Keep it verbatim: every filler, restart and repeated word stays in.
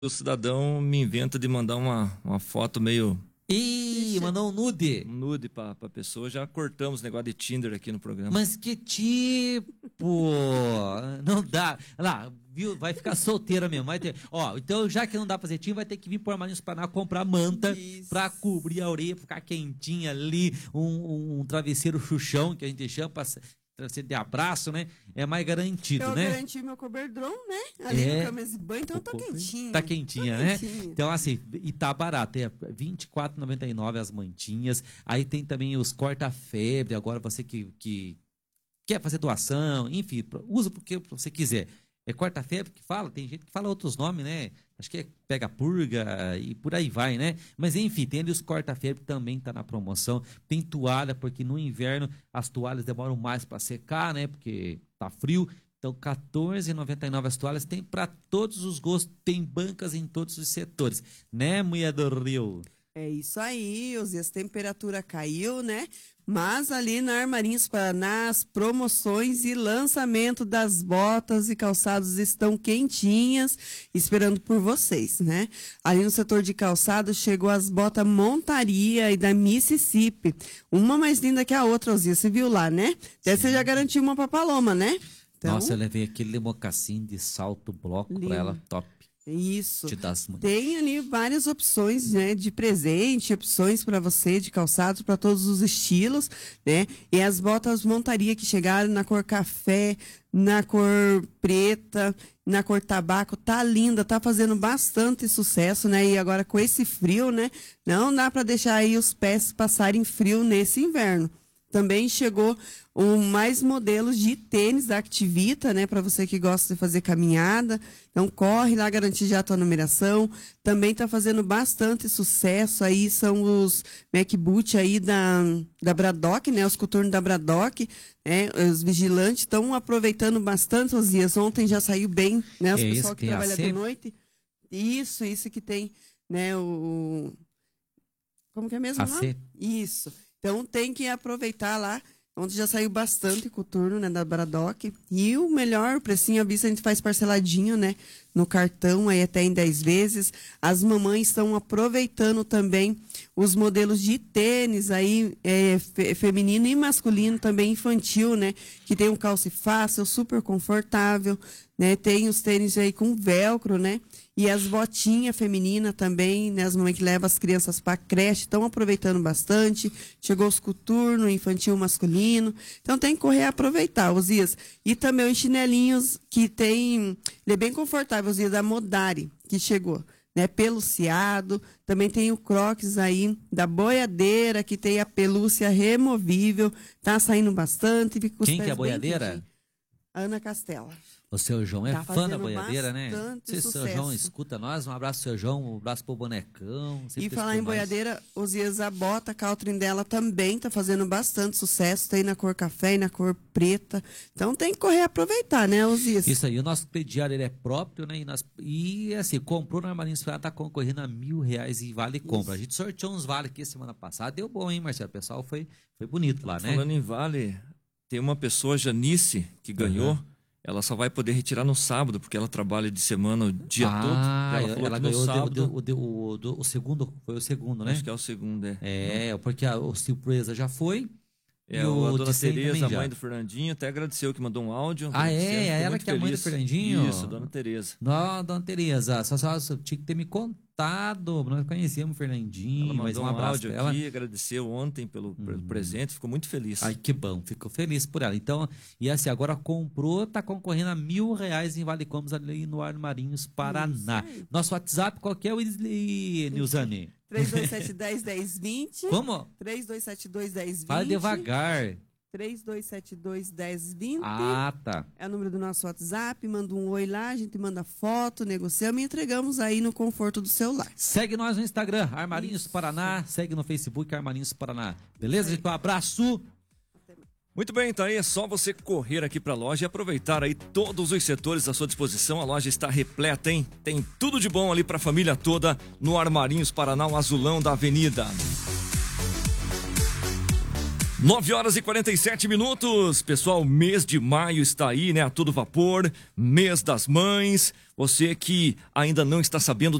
o cidadão me inventa de mandar uma, uma foto meio... Ih, mandou um nude. Um nude pra, pra pessoa. Já cortamos o negócio de Tinder aqui no programa. Mas que tipo? Não dá. Olha lá, viu? Vai ficar solteira mesmo. Vai ter... Ó, então já que não dá pra fazer Tinder, vai ter que vir pro Armarinhos Paraná comprar manta Isso. pra cobrir a orelha, ficar quentinha ali. Um, um, um travesseiro chuchão, que a gente chama, pra travesseiro de abraço, né? É mais garantido, eu né? Eu garanti meu coberdron, né? Ali é. no cama de banho, então eu tô quentinha. Tá quentinha, tô né? Quentinha. Então, assim, e tá barato. É vinte e quatro reais e noventa e nove centavos as mantinhas. Aí tem também os corta-febre. Agora você que, que quer fazer doação, enfim, usa porque você quiser. É corta-febre que fala, tem gente que fala outros nomes, né? Acho que é pega-purga e por aí vai, né? Mas enfim, tem ali os corta-febre, também tá na promoção. Tem toalha, porque no inverno as toalhas demoram mais para secar, né? Porque tá frio. Então, quatorze reais e noventa e nove centavos as toalhas, tem para todos os gostos, tem bancas em todos os setores, né, mulher do Rio? É isso aí, os dias a temperatura caiu, né? Mas ali na Armarinhos Paraná, as promoções e lançamento das botas e calçados estão quentinhas, esperando por vocês, né? Ali no setor de calçados chegou as botas Montaria e da Mississippi. Uma mais linda que a outra, Ozia, você viu lá, né? Até você já garantiu uma pra Paloma, né? Então, nossa, eu levei aquele mocassim de salto bloco lindo. Pra ela, top. Isso. Tem ali várias opções, né, de presente, opções para você de calçados para todos os estilos, né? E as botas Montaria que chegaram na cor café, na cor preta, na cor tabaco, tá linda, tá fazendo bastante sucesso, né? E agora com esse frio, né, não dá para deixar aí os pés passarem frio nesse inverno. Também chegou um, mais modelos de tênis da Activita, né? Para você que gosta de fazer caminhada. Então, corre lá, garantir já a tua numeração. Também está fazendo bastante sucesso. Aí são os MacBoot aí da, da Bradock, né? Os coturnos da Bradock, né? Os vigilantes estão aproveitando bastante os dias. Ontem já saiu bem, né? Os é pessoal que trabalha de noite. Isso, isso que tem, né? O... Como que é mesmo? Isso. Então tem que aproveitar lá, onde já saiu bastante coturno, né, da Bradock. E o melhor precinho à vista a gente faz parceladinho, né, no cartão, aí até em dez vezes. As mamães estão aproveitando também os modelos de tênis aí, é, fe, feminino e masculino, também infantil, né, que tem um calce fácil, super confortável, né, tem os tênis aí com velcro, né, e as botinhas femininas também, né? As mamães que levam as crianças para creche estão aproveitando bastante. Chegou os coturno, infantil, masculino. Então tem que correr e aproveitar os dias. E também os chinelinhos que tem... Ele é bem confortável, os dias da Modari, que chegou, né? Peluciado. Também tem o Crocs aí da Boiadeira, que tem a pelúcia removível. Tá saindo bastante. Quem que é a Boiadeira? Ana Castela. O seu João é tá fã da boiadeira, né? Se o seu João escuta nós, um abraço seu João, um abraço pro bonecão. E falar em boiadeira, os dias a bota, a Caltrin dela também tá fazendo bastante sucesso, tem na cor café e na cor preta. Então tem que correr e aproveitar, né, os dias. Isso aí, o nosso crediário ele é próprio, né? E, nós, e assim, comprou no Armarinhos Paraná, tá concorrendo a mil reais em vale compra. Isso. A gente sorteou uns vale aqui semana passada, deu bom, hein, Marcelo? O pessoal foi, foi bonito lá, né? Falando em vale, tem uma pessoa, Janice, que ganhou. Uhum. Ela só vai poder retirar no sábado, porque ela trabalha de semana o dia ah, todo. Ela, falou ela que ganhou no sábado... o, o, o, o segundo, foi o segundo, né? Acho que é o segundo, é. É, porque a, o Surpresa já foi. É, o, a dona Tereza, a mãe do Fernandinho, até agradeceu que mandou um áudio. Ah, é? É ela que é a mãe do Fernandinho? Isso, dona Tereza. Não, dona Tereza, só, só, só tinha que ter me contado. Nós conhecíamos o Fernandinho. Ela mandou mas um, um abraço áudio pra ela. aqui, agradeceu ontem pelo, hum. pelo presente, ficou muito feliz. Ai, que bom, ficou feliz por ela. Então, e assim, agora comprou, tá concorrendo a mil reais em Vale Compras ali no Armarinhos Paraná. Nosso WhatsApp, qual que é o Nilzane? três dois sete um zero, um zero dois zero. Como? três dois sete dois, um zero dois zero. Fala devagar. três dois sete dois, um zero dois zero. Ah, tá. É o número do nosso WhatsApp. Manda um oi lá, a gente manda foto, negociamos e entregamos aí no conforto do celular. Segue nós no Instagram, Armarinhos Isso. Paraná. Segue no Facebook, Armarinhos Paraná. Beleza, gente? Um abraço. Muito bem, então aí é só você correr aqui para a loja e aproveitar aí todos os setores à sua disposição. A loja está repleta, hein? Tem tudo de bom ali para a família toda no Armarinhos Paraná, o azulão da avenida. nove horas e quarenta e sete minutos. Pessoal, mês de maio está aí, né? A todo vapor. Mês das mães. Você que ainda não está sabendo